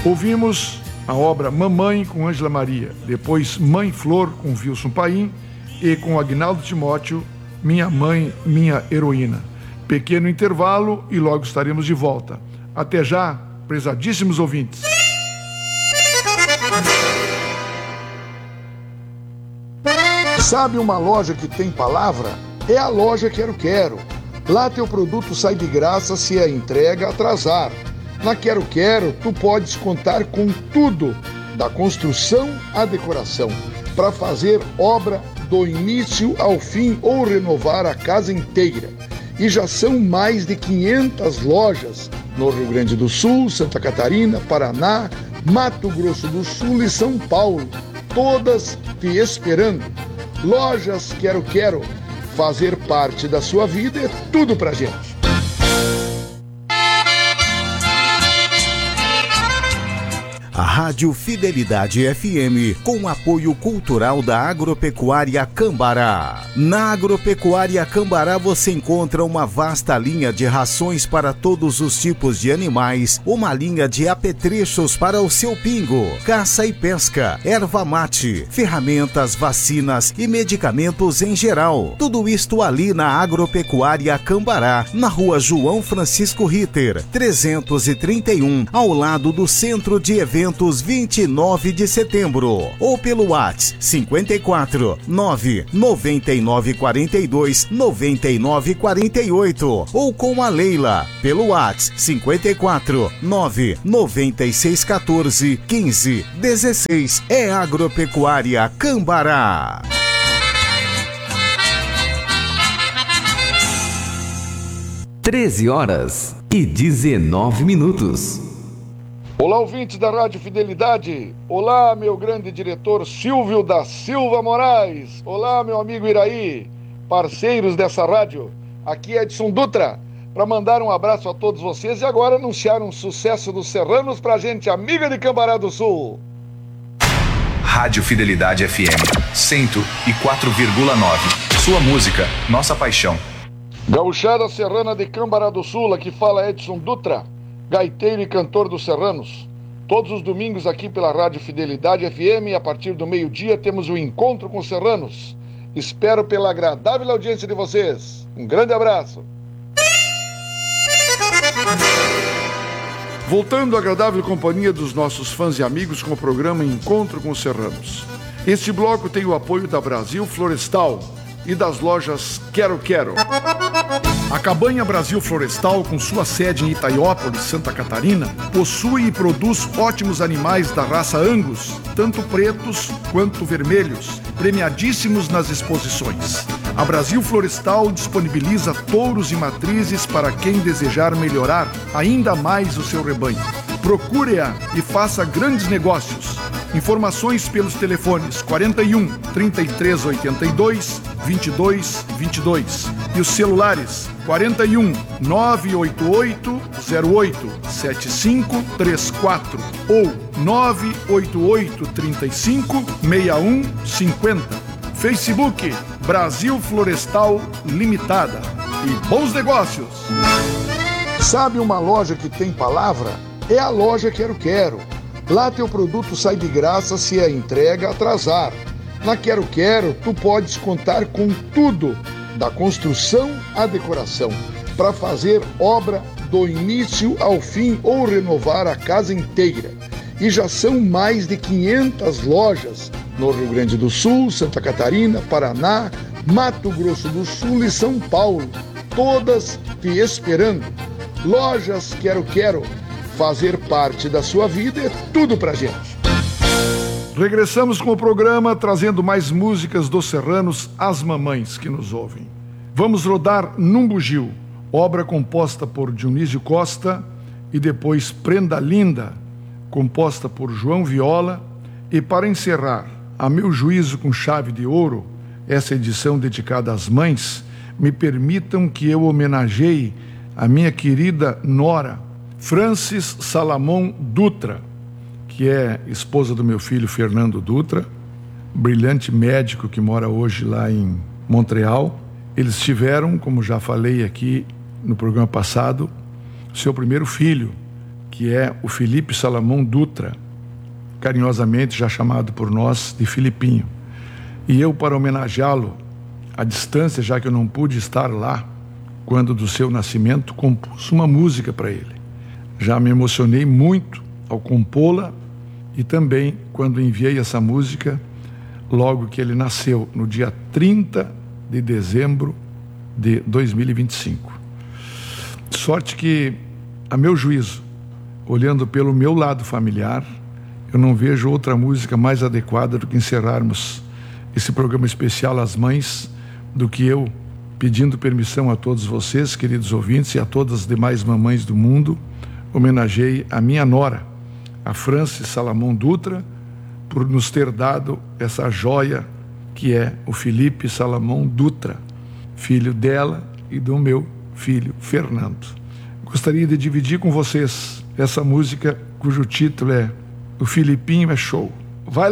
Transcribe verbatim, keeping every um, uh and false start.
Ouvimos a obra Mamãe com Ângela Maria, depois Mãe Flor com Wilson Paim e com Agnaldo Timóteo, Minha Mãe, Minha Heroína. Pequeno intervalo e logo estaremos de volta. Até já, prezadíssimos ouvintes. Sabe uma loja que tem palavra? É a loja Quero Quero. Lá teu produto sai de graça se a entrega atrasar. Na Quero Quero, tu podes contar com tudo, da construção à decoração, para fazer obra do início ao fim ou renovar a casa inteira. E já são mais de quinhentas lojas no Rio Grande do Sul, Santa Catarina, Paraná, Mato Grosso do Sul e São Paulo, todas te esperando. Lojas Quero Quero, fazer parte da sua vida é tudo pra gente. A Rádio Fidelidade F M, com apoio cultural da Agropecuária Cambará. Na Agropecuária Cambará você encontra uma vasta linha de rações para todos os tipos de animais, uma linha de apetrechos para o seu pingo, caça e pesca, erva mate, ferramentas, vacinas e medicamentos em geral. Tudo isto ali na Agropecuária Cambará, na rua João Francisco Ritter, trezentos e trinta e um, ao lado do Centro de Eventos vinte e nove de setembro, ou pelo WhatsApp cinquenta e quatro, nove nove nove quatro dois, nove nove quatro oito, ou com a Leila pelo WhatsApp cinquenta e quatro, nove nove seis um quatro, quinze dezesseis. É Agropecuária Cambará. treze horas e dezenove minutos. Olá, ouvintes da Rádio Fidelidade. Olá, meu grande diretor Silvio da Silva Moraes. Olá, meu amigo Iraí, parceiros dessa rádio. Aqui é Edson Dutra, para mandar um abraço a todos vocês e agora anunciar um sucesso dos Serranos pra gente amiga de Cambará do Sul. Rádio Fidelidade F M cento e quatro vírgula nove. Sua música, nossa paixão. Gauchada Serrana de Cambará do Sul, aqui fala Edson Dutra, gaiteiro e cantor dos Serranos. Todos os domingos aqui pela Rádio Fidelidade F M, a partir do meio-dia, temos o Encontro com os Serranos. Espero pela agradável audiência de vocês. Um grande abraço. Voltando à agradável companhia dos nossos fãs e amigos com o programa Encontro com os Serranos. Este bloco tem o apoio da Brasil Florestal e das lojas Quero Quero. A Cabanha Brasil Florestal, com sua sede em Itaiópolis, Santa Catarina, possui e produz ótimos animais da raça Angus, tanto pretos quanto vermelhos, premiadíssimos nas exposições. A Brasil Florestal disponibiliza touros e matrizes para quem desejar melhorar ainda mais o seu rebanho. Procure-a e faça grandes negócios. Informações pelos telefones quarenta e um, trinta e três oitenta e dois, vinte e dois vinte e dois e os celulares quarenta e um, nove oito oito, zero oito, sete cinco três quatro ou nove oito oito, trinta e cinco, seis um cinco zero. Facebook Brasil Florestal Limitada. E bons negócios! Sabe uma loja que tem palavra? É a loja Quero Quero. Lá teu produto sai de graça se a entrega atrasar. Na Quero Quero, tu podes contar com tudo, da construção à decoração, para fazer obra do início ao fim ou renovar a casa inteira. E já são mais de quinhentas lojas no Rio Grande do Sul, Santa Catarina, Paraná, Mato Grosso do Sul e São Paulo, todas te esperando. Lojas Quero Quero, fazer parte da sua vida é tudo pra gente. Regressamos com o programa trazendo mais músicas dos serranos às mamães que nos ouvem. Vamos rodar Num Bugio, obra composta por Dionísio Costa, e depois Prenda Linda, composta por João Viola, e para encerrar, a meu juízo com chave de ouro, essa edição dedicada às mães, me permitam que eu homenageie a minha querida nora, Francis Salamon Dutra, que é esposa do meu filho Fernando Dutra, brilhante médico que mora hoje lá em Montreal. Eles tiveram, como já falei aqui no programa passado, seu primeiro filho, que que é o Felipe Salamão Dutra, carinhosamente já chamado por nós de Filipinho. E eu, para homenageá-lo à distância, já que eu não pude estar lá quando do seu nascimento, compus uma música para ele. Já me emocionei muito ao compô-la e também quando enviei essa música logo que ele nasceu, no dia trinta de dezembro de dois mil e vinte e cinco. Sorte que, a meu juízo, olhando pelo meu lado familiar, eu não vejo outra música mais adequada do que encerrarmos esse programa especial às mães, do que eu pedindo permissão a todos vocês, queridos ouvintes, e a todas as demais mamães do mundo, homenageei a minha nora, a Francis Salamão Dutra, por nos ter dado essa joia que é o Felipe Salamão Dutra, filho dela e do meu filho Fernando. Gostaria de dividir com vocês essa música cujo título é O Filipinho é Show.